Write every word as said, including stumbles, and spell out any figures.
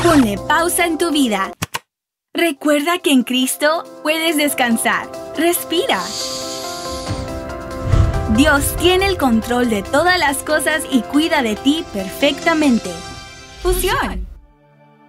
Ponle pausa en tu vida. Recuerda que en Cristo puedes descansar. Respira. Dios tiene el control de todas las cosas y cuida de ti perfectamente. Fusión.